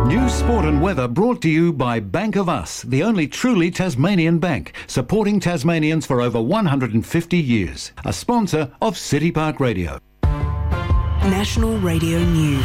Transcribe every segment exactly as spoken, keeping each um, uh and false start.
News, sport and weather brought to you by Bank of Us, the only truly Tasmanian bank, supporting Tasmanians for over one hundred fifty years. A sponsor of City Park Radio. National Radio News.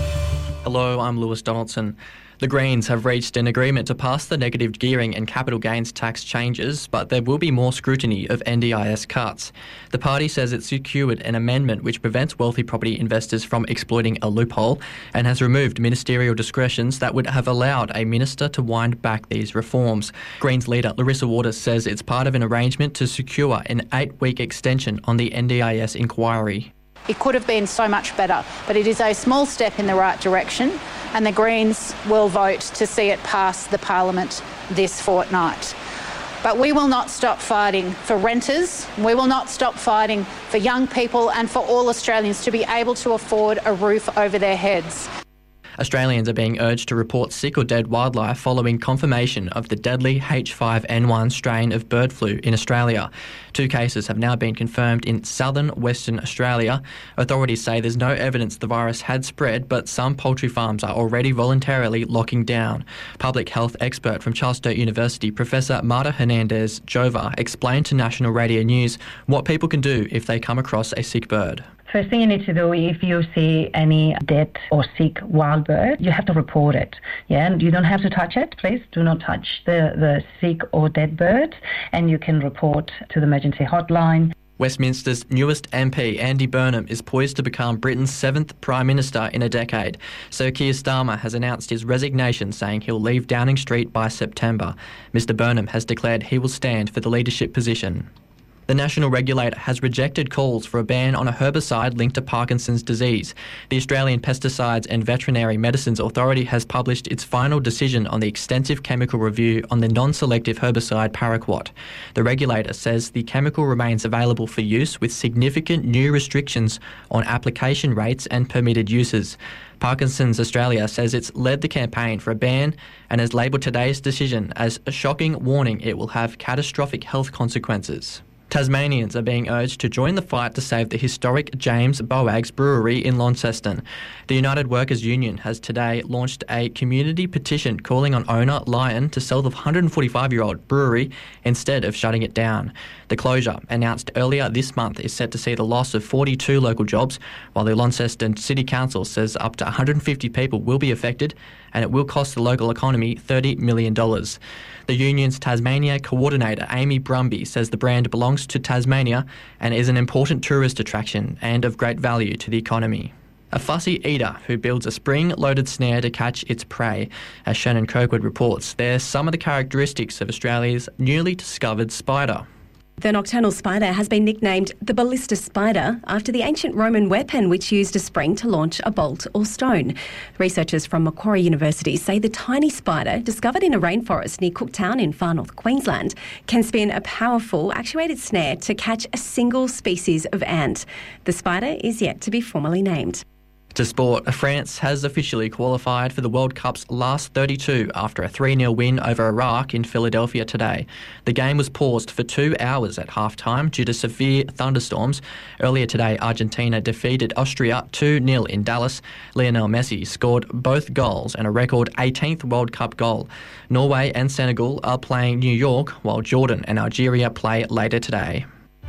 Hello, I'm Lewis Donaldson. The Greens have reached an agreement to pass the negative gearing and capital gains tax changes, but there will be more scrutiny of N D I S cuts. The party says it secured an amendment which prevents wealthy property investors from exploiting a loophole and has removed ministerial discretions that would have allowed a minister to wind back these reforms. Greens leader Larissa Waters says it's part of an arrangement to secure an eight-week extension on the N D I S inquiry. It could have been so much better, but it is a small step in the right direction, and the Greens will vote to see it pass the Parliament this fortnight. But we will not stop fighting for renters. We will not stop fighting for young people and for all Australians to be able to afford a roof over their heads. Australians are being urged to report sick or dead wildlife following confirmation of the deadly H five N one strain of bird flu in Australia. Two cases have now been confirmed in southern Western Australia. Authorities say there's no evidence the virus had spread, but some poultry farms are already voluntarily locking down. Public health expert from Charles Sturt University, Professor Marta Hernandez-Jova, explained to National Radio News what people can do if they come across a sick bird. First thing you need to do, if you see any dead or sick wild bird, you have to report it. Yeah, and you don't have to touch it. Please do not touch the, the sick or dead bird, and you can report to the emergency hotline. Westminster's newest M P, Andy Burnham, is poised to become Britain's seventh Prime Minister in a decade. Sir Keir Starmer has announced his resignation, saying he'll leave Downing Street by September. Mister Burnham has declared he will stand for the leadership position. The national regulator has rejected calls for a ban on a herbicide linked to Parkinson's disease. The Australian Pesticides and Veterinary Medicines Authority has published its final decision on the extensive chemical review on the non-selective herbicide Paraquat. The regulator says the chemical remains available for use with significant new restrictions on application rates and permitted uses. Parkinson's Australia says it's led the campaign for a ban and has labelled today's decision as a shocking warning it will have catastrophic health consequences. Tasmanians are being urged to join the fight to save the historic James Boag's Brewery in Launceston. The United Workers Union has today launched a community petition calling on owner Lion to sell the one hundred forty-five-year-old brewery instead of shutting it down. The closure, announced earlier this month, is set to see the loss of forty-two local jobs, while the Launceston City Council says up to one hundred fifty people will be affected and it will cost the local economy thirty million dollars. The union's Tasmania coordinator, Amy Brumby, says the brand belongs to Tasmania and is an important tourist attraction and of great value to the economy. A fussy eater who builds a spring-loaded snare to catch its prey. As Shannon Kirkwood reports, they're some of the characteristics of Australia's newly discovered spider. The nocturnal spider has been nicknamed the ballista spider after the ancient Roman weapon which used a spring to launch a bolt or stone. Researchers from Macquarie University say the tiny spider, discovered in a rainforest near Cooktown in far north Queensland, can spin a powerful actuated snare to catch a single species of ant. The spider is yet to be formally named. To sport, France has officially qualified for the World Cup's last thirty-two after a three nil win over Iraq in Philadelphia today. The game was paused for two hours at half-time due to severe thunderstorms. Earlier today, Argentina defeated Austria two nil in Dallas. Lionel Messi scored both goals and a record eighteenth World Cup goal. Norway and Senegal are playing New York, while Jordan and Algeria play later today.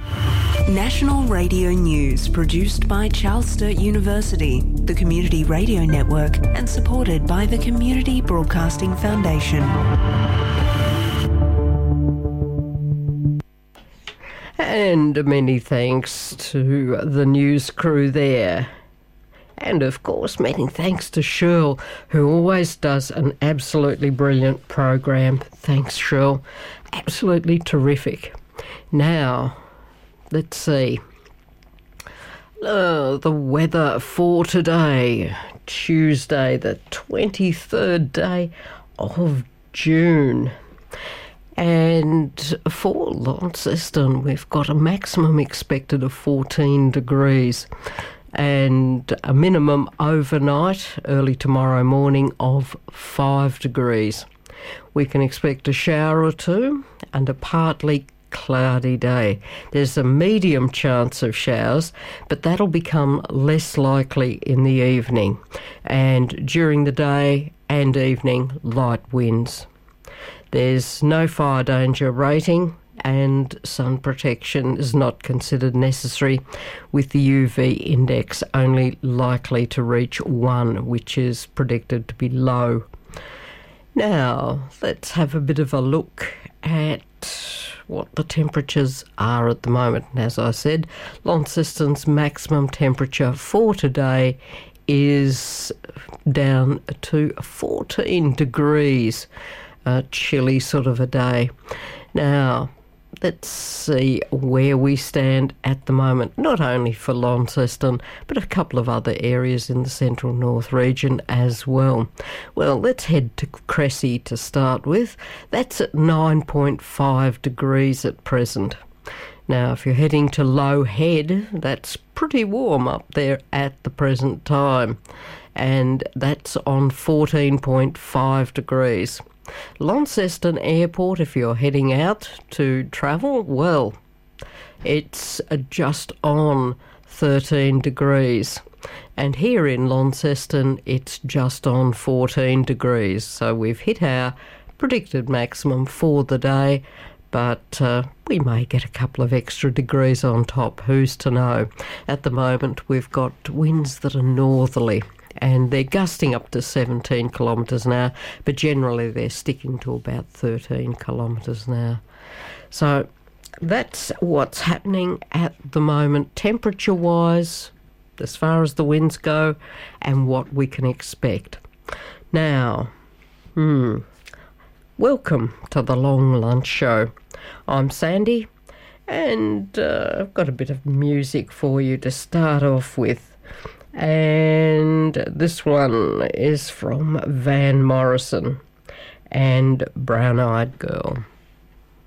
National Radio News, produced by Charles Sturt University, the Community Radio Network, and supported by the Community Broadcasting Foundation. And many thanks to the news crew there. And of course, many thanks to Shirl, who always does an absolutely brilliant program. Thanks, Shirl. Absolutely terrific. Now, let's see. Uh, the weather for today, Tuesday, the twenty-third day of June. And for Launceston, we've got a maximum expected of fourteen degrees and a minimum overnight, early tomorrow morning, of five degrees. We can expect a shower or two and a partly cloudy day. There's a medium chance of showers, but that'll become less likely in the evening. And during the day and evening light winds. There's no fire danger rating, and sun protection is not considered necessary, with the U V index only likely to reach one, which is predicted to be low. Now, let's have a bit of a look at what the temperatures are at the moment. And as I said, Launceston's maximum temperature for today is down to fourteen degrees. A chilly sort of a day. Now, let's see where we stand at the moment, not only for Launceston, but a couple of other areas in the central north region as well. Well, let's head to Cressy to start with. That's at nine point five degrees at present. Now, if you're heading to Low Head, that's pretty warm up there at the present time, and that's on fourteen point five degrees. Launceston Airport, if you're heading out to travel, well, it's just on thirteen degrees. And here in Launceston, it's just on fourteen degrees. So we've hit our predicted maximum for the day, but uh, we may get a couple of extra degrees on top. Who's to know? At the moment, we've got winds that are northerly, and they're gusting up to seventeen kilometres an hour, but generally they're sticking to about thirteen kilometres an hour. So that's what's happening at the moment, temperature-wise, as far as the winds go, and what we can expect. Now, hmm, welcome to the Long Lunch Show. I'm Sandy, and uh, I've got a bit of music for you to start off with. And this one is from Van Morrison and Brown Eyed Girl.